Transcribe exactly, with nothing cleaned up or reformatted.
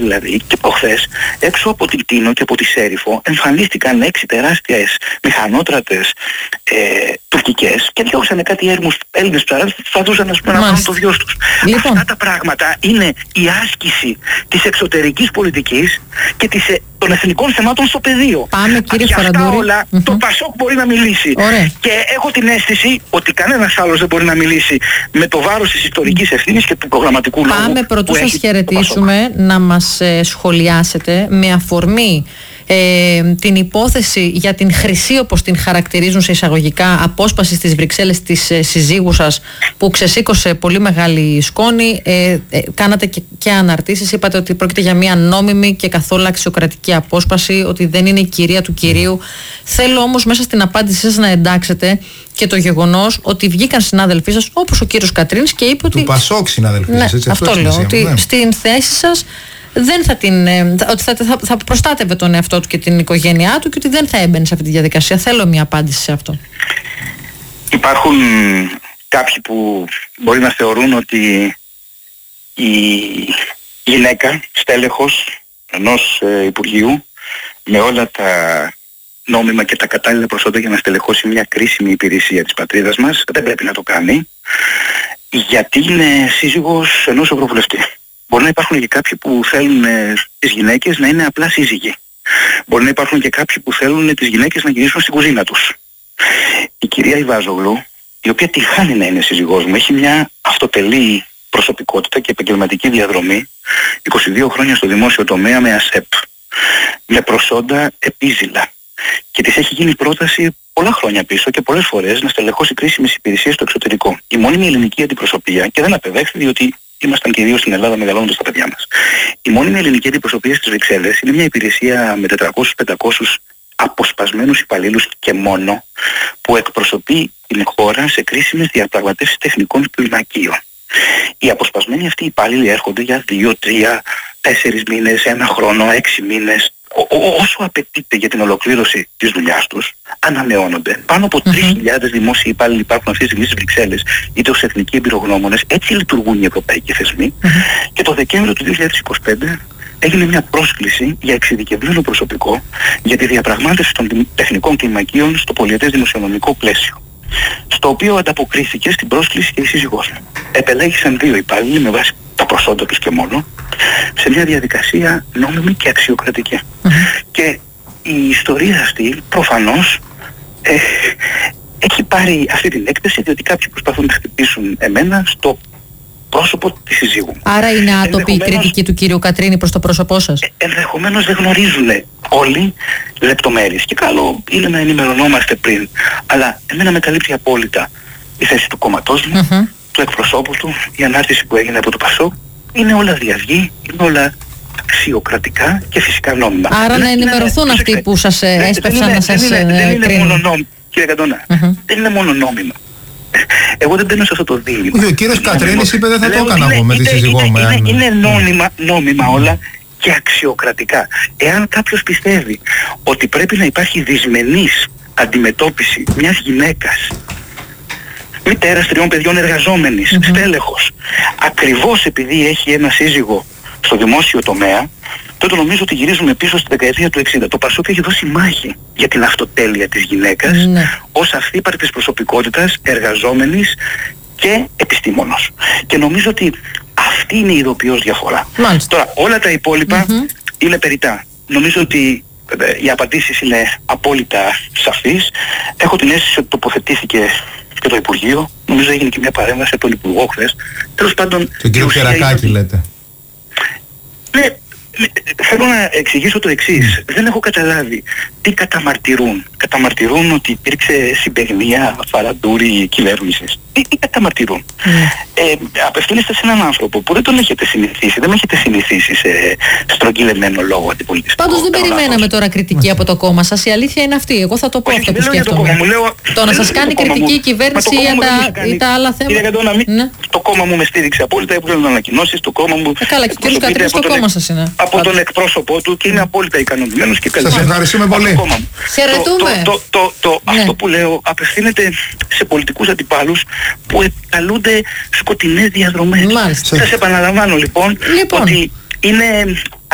δηλαδή, και προχθές έξω από την Τίνο και από τη Σέριφο εμφανίστηκαν έξι τεράστιες μηχανότρατες ε, τουρκικές και διώξανε κάτι έρμους Έλληνες ψαράδες που προσπαθούσαν να πάρουν το βιός τους. Λοιπόν. Αυτά τα πράγματα είναι η άσκηση της εξωτερικής πολιτικής και της, των εθνικών θεμάτων στο πεδίο. Πάμε, κύριε για αυτά όλα mm-hmm. το Πασόκ μπορεί να μιλήσει. Ωραία. Και έχω την αίσθηση ότι κανένας άλλος δεν μπορεί να μιλήσει με το βάρος της ιστορικής ευθύνης και του προγραμματικού λόγου. Πάμε πρωτού σας χαιρετήσουμε να μας ε, σχολιάσετε με αφορμή Ε, την υπόθεση για την χρυσή, όπως την χαρακτηρίζουν σε εισαγωγικά, απόσπαση στις Βρυξέλλες της ε, συζύγου σας που ξεσήκωσε πολύ μεγάλη σκόνη. ε, ε, κάνατε και, και αναρτήσεις, είπατε ότι πρόκειται για μια νόμιμη και καθόλου αξιοκρατική απόσπαση, ότι δεν είναι η κυρία του κυρίου. Θέλω όμως μέσα στην απάντησή σας να εντάξετε και το γεγονός ότι βγήκαν συνάδελφοί σας, όπως ο κύριος Κατρίνης, και είπε ότι... Του Πασόκ συνάδελφοί ναι, σας, έτσι, αυτό, αυτό λέω, ότι ναι. στην θέση σας δεν θα την, ότι θα, θα, θα προστάτευε τον εαυτό του και την οικογένειά του και ότι δεν θα έμπαινε σε αυτή τη διαδικασία. Θέλω μια απάντηση σε αυτό. Υπάρχουν κάποιοι που μπορεί να θεωρούν ότι η γυναίκα στέλεχος ενός ε, Υπουργείου με όλα τα νόμιμα και τα κατάλληλα προσόντα για να στελεχώσει μια κρίσιμη υπηρεσία της πατρίδας μας δεν πρέπει να το κάνει, γιατί είναι σύζυγος ενός ευρωβουλευτή. Μπορεί να υπάρχουν και κάποιοι που θέλουν ε, τις γυναίκες να είναι απλά σύζυγοι. Μπορεί να υπάρχουν και κάποιοι που θέλουν τις γυναίκες να γυρίσουν στην κουζίνα τους. Η κυρία Ιβάζογλου, η οποία τυχάνει να είναι σύζυγός μου, έχει μια αυτοτελή προσωπικότητα και επαγγελματική διαδρομή, είκοσι δύο χρόνια στο δημόσιο τομέα με ΑΣΕΠ, με προσόντα επίζηλα. Και της έχει γίνει πρόταση πολλά χρόνια πίσω και πολλές φορές να στελεχώσει κρίσιμες υπηρεσίες στο εξωτερικό. Η μόνιμη ελληνική αντιπροσωπεία, και δεν απεδέχθη διότι ήμασταν κυρίως στην Ελλάδα μεγαλώνοντας τα παιδιά μας. Η μόνιμη ελληνική αντιπροσωπεία στις Βρυξέλλες είναι μια υπηρεσία με τετρακόσιους με πεντακόσιους αποσπασμένους υπαλλήλους και μόνο, που εκπροσωπεί την χώρα σε κρίσιμες διαπραγματεύσεις τεχνικών κλιμακίων. Οι αποσπασμένοι αυτοί υπάλληλοι έρχονται για δύο, τρία, τέσσερις μήνες, ένα χρόνο, έξι μήνες. Όσο απαιτείται για την ολοκλήρωση της δουλειάς τους, ανανεώνονται. Πάνω από τρεις χιλιάδες δημόσιοι υπάλληλοι υπάρχουν αυτή τη στιγμή στις Βρυξέλλες, είτε ως εθνικοί εμπειρογνώμονες. Έτσι λειτουργούν οι ευρωπαϊκοί θεσμοί. Mm-hmm. Και το Δεκέμβριο του δύο χιλιάδες είκοσι πέντε έγινε μια πρόσκληση για εξειδικευμένο προσωπικό για τη διαπραγμάτευση των τεχνικών κλιμακίων στο πολιετές δημοσιονομικό πλαίσιο, στο οποίο ανταποκρίθηκε στην πρόσκληση και η σύζυγός μου. Επελέγησαν δύο υπάλληλοι με βάση τα προσόντα τους και μόνο, σε μια διαδικασία νόμιμη και αξιοκρατική. Mm-hmm. Και η ιστορία αυτή προφανώς ε, έχει πάρει αυτή την έκθεση, διότι κάποιοι προσπαθούν να χτυπήσουν εμένα στο πρόσωπο της συζύγου. Άρα είναι άτοπη η κριτική του κύριου Κατρίνη προς το πρόσωπό σας. Ε, ενδεχομένως δεν γνωρίζουν όλοι λεπτομέρειες και καλό είναι να ενημερωνόμαστε πριν. Αλλά εμένα με καλύπτει απόλυτα η θέση του κόμματός μου, mm-hmm. του εκπροσώπου του, η ανάρτηση που έγινε από το Πασόκ. Είναι όλα διαυγή, είναι όλα αξιοκρατικά και φυσικά νόμιμα. Άρα να ενημερωθούν αυτοί που σας έσπευσαν να σας κρίνουν. Δεν είναι μόνο νόμιμα, κύριε Καντώνα. Δεν είναι μόνο νόμιμα. Εγώ δεν μπαίνω σε αυτό το δίλημμα. Ο κύριος Κατρίνης είπε δεν θα το έκανα εγώ με τη σύζυγό μου. Είναι νόμιμα, νόμιμα όλα και αξιοκρατικά. Εάν κάποιος πιστεύει ότι πρέπει να υπάρχει δυσμενής αντιμετώπιση μιας γυναίκας, μητέρας τριών παιδιών εργαζόμενης, mm-hmm. στέλεχος, ακριβώς επειδή έχει ένα σύζυγο στο δημόσιο τομέα, τότε νομίζω ότι γυρίζουμε πίσω στη δεκαετία του εξήντα. Το Πασόκ έχει δώσει μάχη για την αυτοτέλεια της γυναίκας mm-hmm. ως αυθύπαρκτης προσωπικότητας, εργαζόμενης και επιστήμονος. Και νομίζω ότι αυτή είναι η ειδοποιώς διαφορά. Μάλιστα. Τώρα όλα τα υπόλοιπα mm-hmm. είναι περιττά. Νομίζω ότι οι απαντήσεις είναι απόλυτα σαφείς. Έχω την αίσθηση ότι τοποθετήθηκε και το Υπουργείο. Νομίζω έγινε και μια παρέμβαση από τον Υπουργό χθες. Τέλος πάντων... Τον κύριο Κερακάκη λέτε. Ναι, θέλω να εξηγήσω το εξής. Mm. Δεν έχω καταλάβει τι καταμαρτυρούν. Καταμαρτυρούν ότι υπήρξε συμπαιγνία φαραντούρη κυβέρνησης. Τι, τι καταμαρτυρούν. Mm. Ε, απευθύνεστε σε έναν άνθρωπο που δεν τον έχετε συνηθίσει, δεν έχετε συνηθίσει σε στρογγυλεμένο λόγο αντιπολιτιστικό. Πάντως δεν περιμέναμε τώρα κριτική από το κόμμα σας. Η αλήθεια είναι αυτή. Εγώ θα το πω. Όχι, αυτό που σκέφτομαι. Το, λέω, το να σας κάνει κριτική η κυβέρνηση για τα, ή τα άλλα θέματα. Κύριε Καντώνα, ναι. Το κόμμα μου με στήριξε απόλυτα. Έβγαλε ανακοινώσεις. Το κόμμα μου. Ε, καλά, και ο κ. Κατρίνης το κόμμα σας είναι. Από τον εκπρόσωπό του και είναι απόλυτα ικανοποιημένος και καλός. Σας ευχαριστούμε πολύ. Χαιρετούμε. Το, το, το, το, ναι. Αυτό που λέω απευθύνεται σε πολιτικούς αντιπάλους που επικαλούνται σκοτεινές διαδρομές. Σας επαναλαμβάνω λοιπόν, λοιπόν ότι είναι